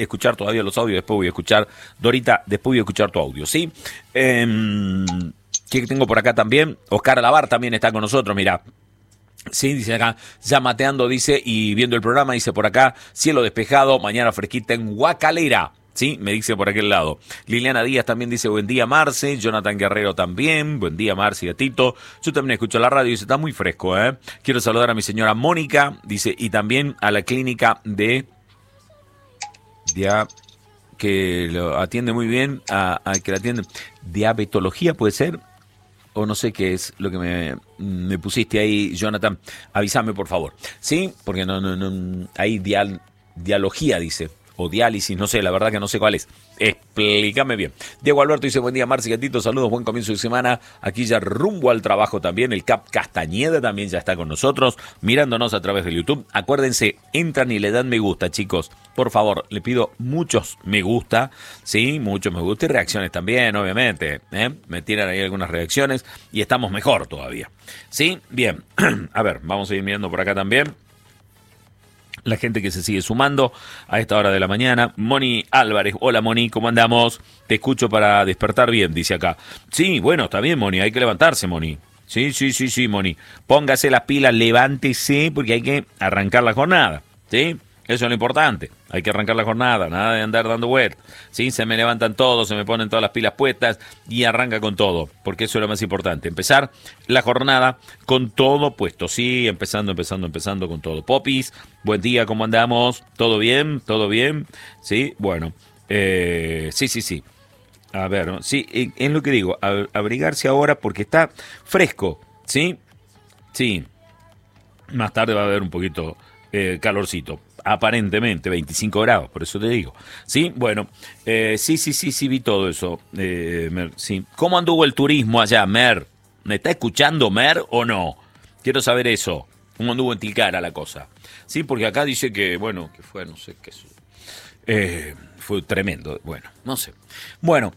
escuchar todavía los audios, después voy a escuchar, Dorita, después voy a escuchar tu audio, ¿sí? ¿Qué tengo por acá también? Oscar Alabar también está con nosotros, mirá. Sí, dice acá, ya mateando, dice, y viendo el programa, dice por acá, cielo despejado, mañana fresquita en Guacalera. Sí, me dice por aquel lado. Liliana Díaz también dice, buen día Marce. Jonathan Guerrero también, buen día Marce y gatito. Yo también escucho la radio, dice, está muy fresco, ¿eh? Quiero saludar a mi señora Mónica, dice, y también a la clínica de que lo atiende muy bien, a que la atiende, diabetología puede ser, o no sé qué es lo que me pusiste ahí, Jonathan, avísame por favor, ¿sí? Porque no ahí dialogía dice, o diálisis, no sé, la verdad que no sé cuál es. Explícame bien. Diego Alberto dice, buen día Marce Gatito, saludos, buen comienzo de semana, aquí ya rumbo al trabajo también, el Cap Castañeda también ya está con nosotros, mirándonos a través de YouTube. Acuérdense, entran y le dan me gusta, chicos, por favor, le pido muchos me gusta, sí, muchos me gusta y reacciones también, obviamente, me tiran ahí algunas reacciones y estamos mejor todavía, sí, bien, a ver, vamos a ir mirando por acá también. La gente que se sigue sumando a esta hora de la mañana. Moni Álvarez, hola Moni, ¿cómo andamos? Te escucho para despertar bien, dice acá. Sí, bueno, está bien Moni, hay que levantarse Moni. Sí, Moni. Póngase las pilas, levántese, porque hay que arrancar la jornada, ¿sí? Eso es lo importante, hay que arrancar la jornada, nada de andar dando vueltas, ¿sí? Se me levantan todos, se me ponen todas las pilas puestas y arranca con todo, porque eso es lo más importante, empezar la jornada con todo puesto, sí, empezando con todo. Popis, buen día, ¿cómo andamos? ¿Todo bien? ¿Todo bien? Sí, bueno, sí. A ver, sí, es lo que digo, abrigarse ahora porque está fresco, ¿sí? Sí, más tarde va a haber un poquito calorcito. Aparentemente, 25 grados, por eso te digo. Sí, bueno, sí, vi todo eso. Mer, sí. ¿Cómo anduvo el turismo allá, Mer? ¿Me está escuchando, Mer, o no? Quiero saber eso. ¿Cómo anduvo en Tilcara la cosa? Sí, porque acá dice que, bueno, que fue, no sé qué es. Fue tremendo, bueno, no sé. Bueno,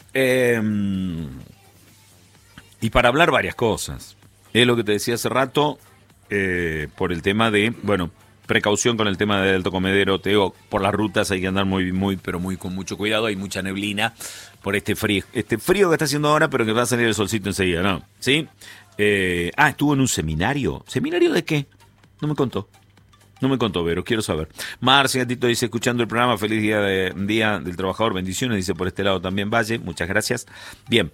y para hablar varias cosas. Es lo que te decía hace rato, por el tema de, bueno, precaución con el tema del Alto Comedero, te digo, por las rutas hay que andar pero muy con mucho cuidado, hay mucha neblina por este frío que está haciendo ahora, pero que va a salir el solcito enseguida, ¿no? ¿Sí? Estuvo en un seminario. ¿Seminario de qué? No me contó, Vero, quiero saber. Marce Gatito dice, escuchando el programa, feliz día del trabajador, bendiciones, dice por este lado también Valle, muchas gracias. Bien,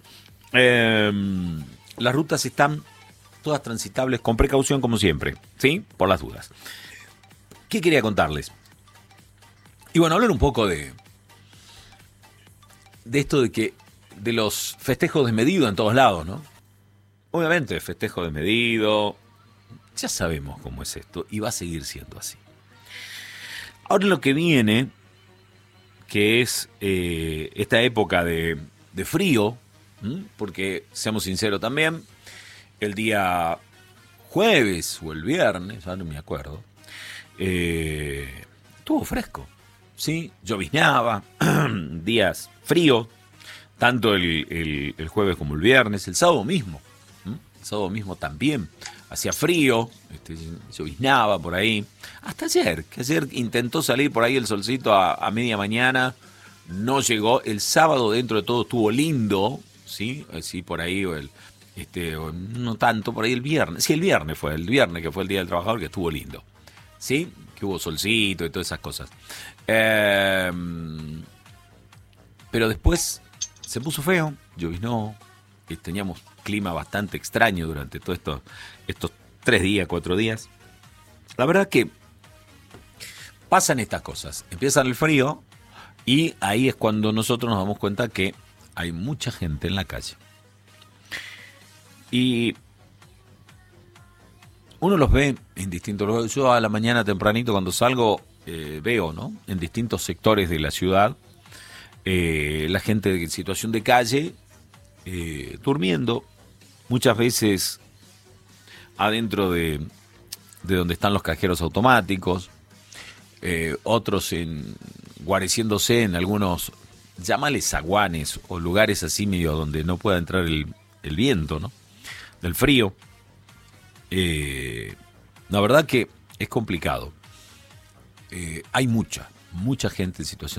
las rutas están todas transitables, con precaución como siempre, ¿sí? Por las dudas. ¿Qué quería contarles? Y bueno, hablar un poco de esto de los festejos desmedidos en todos lados, ¿no? Obviamente, festejo desmedido, ya sabemos cómo es esto y va a seguir siendo así. Ahora lo que viene, que es esta época de frío, porque seamos sinceros también, el día jueves o el viernes, ya no me acuerdo, estuvo fresco, ¿sí? Lloviznaba, días fríos, tanto el jueves como el viernes, el sábado mismo. El sábado mismo también hacía frío, lloviznaba por ahí. Hasta ayer, que ayer intentó salir por ahí el solcito a media mañana, no llegó. El sábado dentro de todo estuvo lindo, ¿sí? Sí, por ahí, no tanto, por ahí el viernes. Sí, el viernes que fue el Día del Trabajador, que estuvo lindo, ¿sí? Que hubo solcito y todas esas cosas. Pero después se puso feo, lloviznó, teníamos clima bastante extraño durante todos estos 4 días. La verdad que pasan estas cosas, empieza el frío y ahí es cuando nosotros nos damos cuenta que hay mucha gente en la calle. Y uno los ve en distintos lugares. Yo a la mañana tempranito cuando salgo veo, ¿no? En distintos sectores de la ciudad la gente en situación de calle durmiendo, muchas veces adentro de donde están los cajeros automáticos, otros guareciéndose en algunos, llámale zaguanes o lugares así medio donde no pueda entrar el viento, ¿no? Del frío. La verdad que es complicado. Hay mucha gente en situación